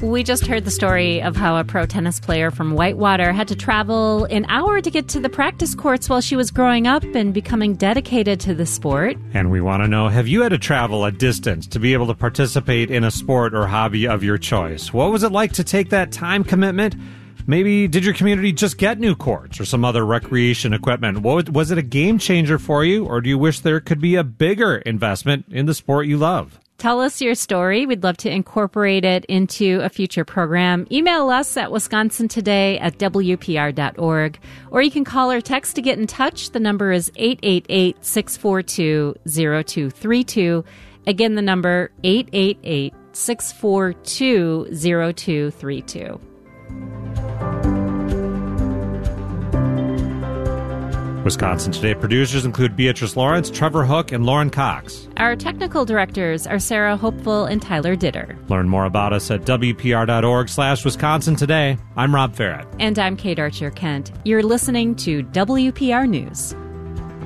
We just heard the story of how a pro tennis player from Whitewater had to travel an hour to get to the practice courts while she was growing up and becoming dedicated to the sport. And we want to know, have you had to travel a distance to be able to participate in a sport or hobby of your choice? What was it like to take that time commitment? Maybe did your community just get new courts or some other recreation equipment? Was it a game changer for you, or do you wish there could be a bigger investment in the sport you love? Tell us your story. We'd love to incorporate it into a future program. Email us at wisconsintoday@wpr.org, or you can call or text to get in touch. The number is 888-642-0232. Again, the number 888-642-0232. Wisconsin Today producers include Beatrice Lawrence, Trevor Hook, and Lauren Cox. Our technical directors are Sarah Hopeful and Tyler Ditter. Learn more about us at WPR.org/Wisconsin Today. I'm Rob Farrett. And I'm Kate Archer-Kent. You're listening to WPR News.